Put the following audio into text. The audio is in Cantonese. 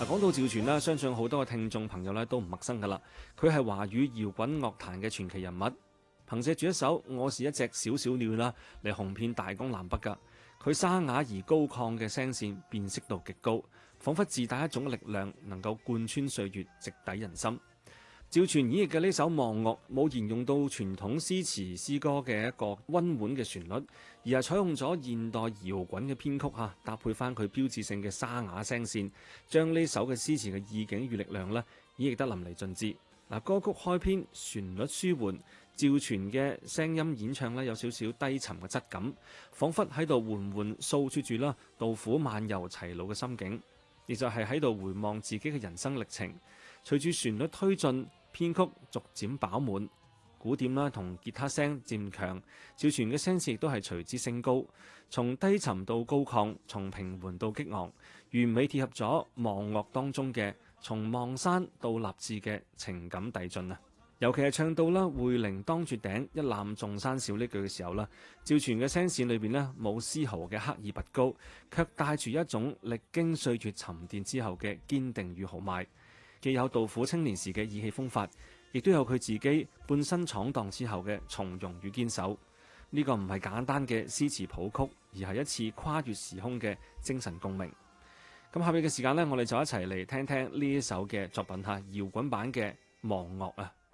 講到趙傳啦，相信好多嘅聽眾朋友咧都唔陌生噶啦。佢係華語搖滾樂壇嘅傳奇人物，憑借住一首《我是一隻小小鳥》啦，嚟紅遍大江南北噶。佢沙啞而高亢嘅聲線辨識度極高，彷彿自帶一種力量，能夠貫穿歲月，直抵人心。趙傳演繹嘅呢首《望樂》冇沿用到傳統詩詞詩歌嘅一個溫婉嘅旋律，而係採用咗現代搖滾嘅編曲嚇，搭配翻佢標誌性嘅沙啞聲線，將呢首嘅詩詞嘅意境與力量咧演繹得淋漓盡致。嗱，歌曲開篇旋律舒緩，趙傳嘅聲音演唱咧有少少低沉嘅質感，彷彿喺度緩緩訴說住啦杜甫漫遊齊魯嘅心境，亦就係喺度回望自己嘅人生歷程。隨住旋律推進，編曲逐漸飽滿，鼓點啦同吉他聲漸強，趙傳嘅聲線亦都係隨之升高，從低沉到高亢，從平緩到激昂，完美貼合咗望樂當中嘅從望山到立志嘅情感遞進啊！尤其係唱到啦會陵當絕頂，一覽眾山小呢句嘅時候啦，趙傳嘅聲線裏邊呢冇絲毫嘅刻意拔高，卻帶住一種歷經歲月沉澱之後嘅堅定與豪邁。既有杜甫青年時嘅意氣風發，亦都有佢自己半生闖蕩之後嘅從容與堅守。呢個唔係簡單嘅詩詞譜曲，而係一次跨越時空嘅精神共鳴。咁下面嘅時間呢，我哋就一齊嚟聽聽呢一首嘅作品嚇，搖滾版嘅《望樂》啊！